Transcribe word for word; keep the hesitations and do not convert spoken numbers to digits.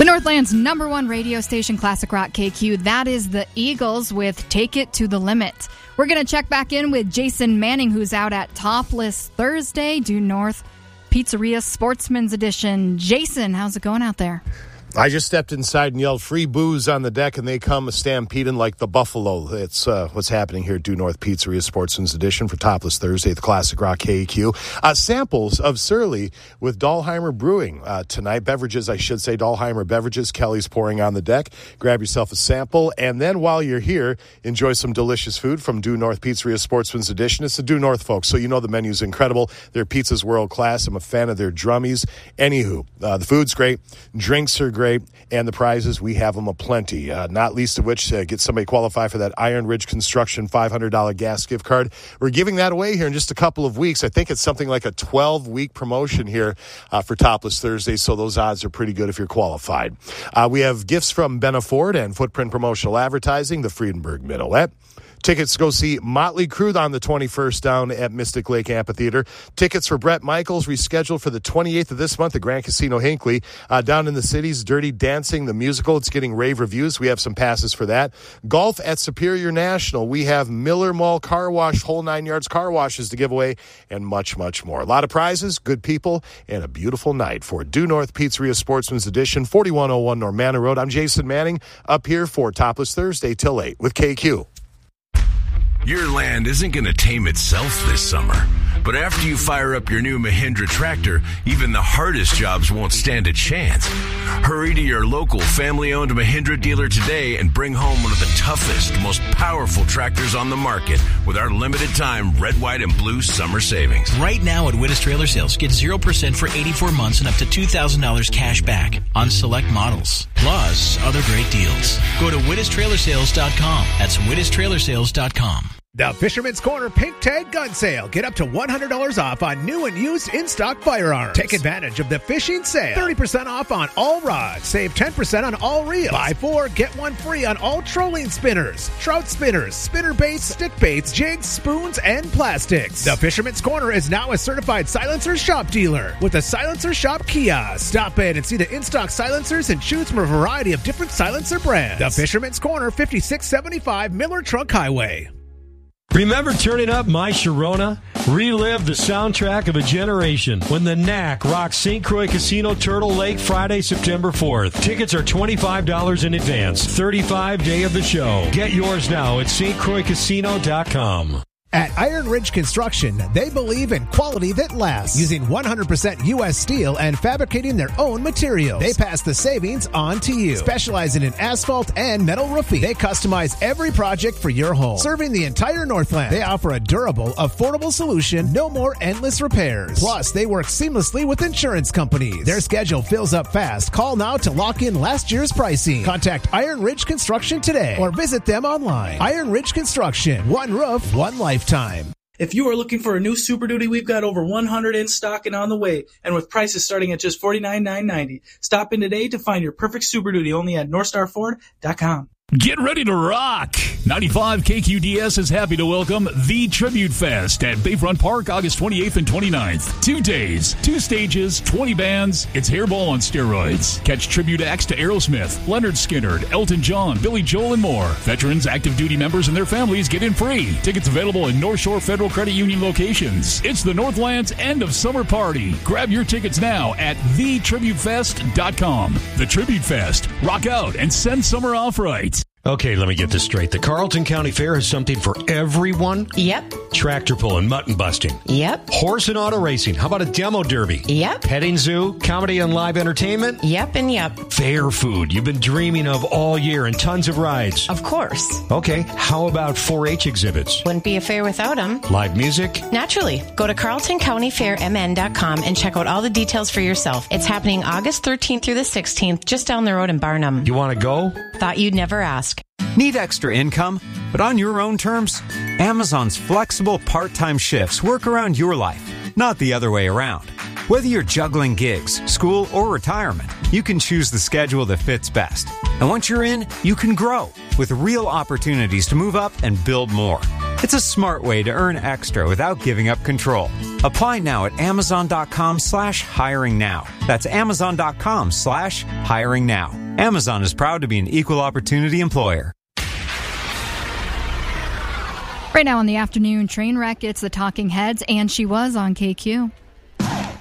The Northland's number one radio station, Classic Rock K Q. That is the Eagles with Take It to the Limit. We're going to check back in with Jason Manning, who's out at Topless Thursday, due north Pizzeria Sportsman's Edition. Jason, how's it going out there? I just stepped inside and yelled free booze on the deck, and they come stampeding like the buffalo. It's uh, what's happening here at Due North Pizzeria Sportsman's Edition for Topless Thursday, the Classic Rock K Q. Uh, samples of Surly with Dahlheimer Brewing uh, tonight. Beverages, I should say, Dahlheimer beverages. Kelly's pouring on the deck. Grab yourself a sample, and then while you're here, enjoy some delicious food from Due North Pizzeria Sportsman's Edition. It's the Due North folks, so you know the menu's incredible. Their pizza's world class. I'm a fan of their drummies. Anywho, uh, the food's great. Drinks are great. Great, and the prizes, we have them aplenty, uh, not least of which uh, get somebody qualified for that Iron Ridge Construction five hundred dollars gas gift card. We're giving that away here in just a couple of weeks. I think it's something like a twelve-week promotion here uh, for Topless Thursday, so those odds are pretty good if you're qualified. Uh, we have gifts from Benaford and Footprint Promotional Advertising, the Friedenberg Minuet. Tickets to go see Motley Crue on the twenty-first down at Mystic Lake Amphitheater. Tickets for Bret Michaels rescheduled for the twenty-eighth of this month at Grand Casino Hinckley. Uh, down in the cities, Dirty Dancing, the musical. It's getting rave reviews. We have some passes for that. Golf at Superior National. We have Miller Mall Car Wash, whole nine yards car washes to give away, and much, much more. A lot of prizes, good people, and a beautiful night for Due North Pizzeria Sportsman's Edition, forty-one oh one Normanna Road. I'm Jason Manning, up here for Topless Thursday till eight with K Q. Your land isn't going to tame itself this summer. But after you fire up your new Mahindra tractor, even the hardest jobs won't stand a chance. Hurry to your local family-owned Mahindra dealer today and bring home one of the toughest, most powerful tractors on the market with our limited-time red, white, and blue summer savings. Right now at Wittes Trailer Sales, get zero percent for eighty-four months and up to two thousand dollars cash back on select models. Plus, other great deals. Go to Wittes Trailer Sales dot com. That's Wittes Trailer Sales dot com. The Fisherman's Corner Pink Tag Gun Sale. Get up to one hundred dollars off on new and used in-stock firearms. Take advantage of the fishing sale. thirty percent off on all rods. Save ten percent on all reels. Buy four, get one free on all trolling spinners, trout spinners, spinner baits, stick baits, jigs, spoons, and plastics. The Fisherman's Corner is now a certified silencer shop dealer with a Silencer Shop kiosk. Stop in and see the in-stock silencers and choose from a variety of different silencer brands. The Fisherman's Corner, fifty-six seventy-five Miller Trunk Highway. Remember turning up My Sharona? Relive the soundtrack of a generation when the Knack rocks Saint Croix Casino Turtle Lake Friday, September fourth. Tickets are twenty-five dollars in advance. thirty-five day of the show. Get yours now at st croix casino dot com. At Iron Ridge Construction, they believe in quality that lasts, using one hundred percent U S steel and fabricating their own materials. They pass the savings on to you. Specializing in asphalt and metal roofing, they customize every project for your home. Serving the entire Northland, they offer a durable, affordable solution, no more endless repairs. Plus, they work seamlessly with insurance companies. Their schedule fills up fast. Call now to lock in last year's pricing. Contact Iron Ridge Construction today or visit them online. Iron Ridge Construction, one roof, one life. Time. If you are looking for a new Super Duty, we've got over one hundred in stock and on the way, and with prices starting at just forty-nine thousand nine hundred ninety dollars. Stop in today to find your perfect Super Duty only at north star ford dot com. Get ready to rock! ninety-five K Q D S is happy to welcome The Tribute Fest at Bayfront Park, August twenty-eighth and twenty-ninth. Two days, two stages, twenty bands. It's Hairball on steroids. Catch tribute acts to Aerosmith, Leonard Skinner, Elton John, Billy Joel, and more. Veterans, active duty members, and their families get in free. Tickets available in North Shore Federal Credit Union locations. It's the Northland's end of summer party. Grab your tickets now at the tribute fest dot com. The Tribute Fest. Rock out and send summer off right. Okay, let me get this straight. The Carlton County Fair has something for everyone? Yep. Tractor pulling, mutton busting. Yep. Horse and auto racing. How about a demo derby? Yep. Petting zoo, comedy and live entertainment? Yep and yep. Fair food you've been dreaming of all year and tons of rides. Of course. Okay, how about four H exhibits? Wouldn't be a fair without them. Live music? Naturally. Go to carlton county fair m n dot com and check out all the details for yourself. It's happening August thirteenth through the sixteenth, just down the road in Barnum. You want to go? Thought you'd never ask. Need extra income, but on your own terms? Amazon's flexible part-time shifts work around your life, not the other way around. Whether you're juggling gigs, school, or retirement, you can choose the schedule that fits best. And once you're in, you can grow with real opportunities to move up and build more. It's a smart way to earn extra without giving up control. Apply now at amazon.com slash hiring now. That's amazon.com slash hiring now. Amazon is proud to be an equal opportunity employer. Right now on the afternoon train wreck, it's the Talking Heads, and she was on K Q.